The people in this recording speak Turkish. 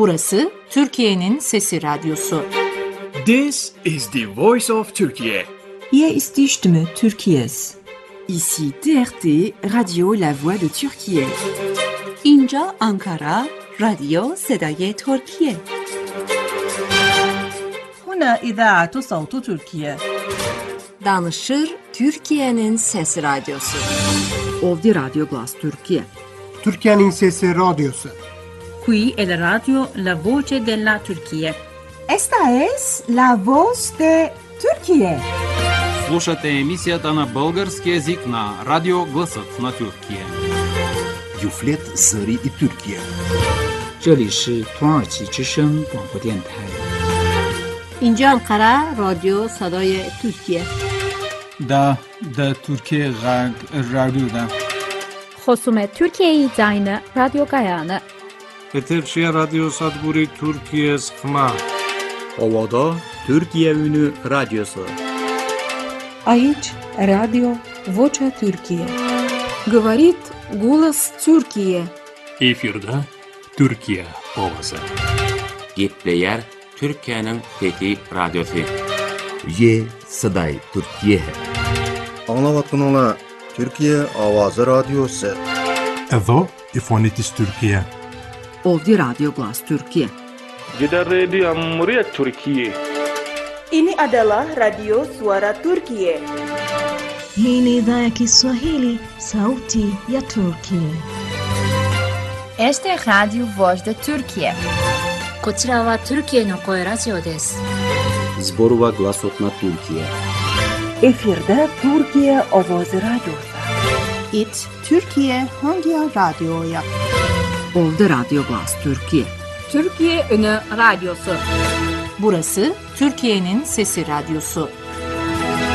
Burası Türkiye'nin Sesi Radyosu. This is the voice of Turkey. Hier ist die Stimme Türkiye's. Ici TRT, Radio La Voix de Türkiye. اینجا Ankara, رادیو صدای ترکیه. هنا إذاعة صوت تركيا. Danışır Türkiye'nin Sesi Radyosu. Ovdi Radio Glas Türkiye. Türkiye'nin Sesi Radyosu. Qui è la radio La Voce della Turchia. Esta es La Voz de Turquie. Слушате емисията на български език на Радио Гласът на Türkiye. Юфлет Зари и Türkiye. 这里是土耳其之声广播电台。 اینجا انقره رادیو صدای ترکیه. دا ترکیه رادیو خصوم ترکیه زاین رادیو گایانه. Eterşehir Radyo Sadburi Türkiye Sıkma. Ovada Türkiye Ünü Radyosu. Aici Radio Vocea Türkiye. Говорит голос Türkiye. Efirde Türkiye Ovası. Gitleyer Türkiye'nin Fethi Radyosu. Ye Saday Türkiye. Anlavatın Türkiye Avazı Radyosu. Evo İfonitis Türkiye. Ovdi Radio Glas Türkiye. Gidan Radio Muryat Türkiye. Ini adalah Radio Suara Turkiye. Hii ni idhaa ya Kiswahili, Sauti ya Turkiye. Este Radio Voz de Turkiye. こちらはトルキエの声ラジオです。 Zborova Glasot na Türkiye. Efirde Türkiye Ovoz Radyosu. It Türkiye Hangi Radyo'ya? Ovdi Radio Glas Türkiye. Türkiye Ünü Radyosu. Burası Türkiye'nin Sesi Radyosu.